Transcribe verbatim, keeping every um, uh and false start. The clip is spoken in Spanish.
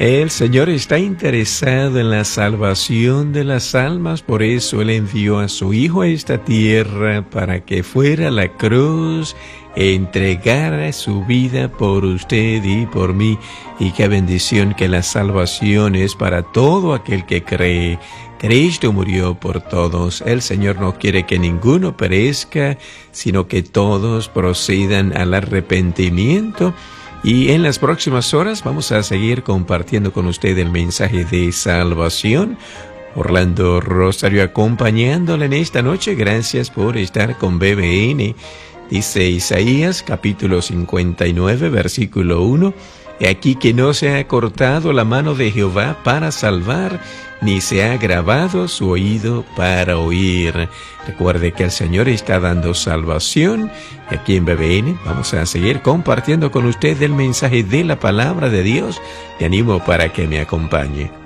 El Señor está interesado en la salvación de las almas, por eso Él envió a su Hijo a esta tierra para que fuera a la cruz e entregara su vida por usted y por mí. Y qué bendición que la salvación es para todo aquel que cree. Cristo murió por todos. El Señor no quiere que ninguno perezca, sino que todos procedan al arrepentimiento. Y en las próximas horas vamos a seguir compartiendo con usted el mensaje de salvación. Orlando Rosario acompañándole en esta noche. Gracias por estar con B B N. Dice Isaías capítulo cincuenta y nueve versículo uno. He aquí que no se ha cortado la mano de Jehová para salvar, ni se ha agravado su oído para oír. Recuerde que el Señor está dando salvación. Y aquí en B B N vamos a seguir compartiendo con usted el mensaje de la palabra de Dios. Te animo para que me acompañe.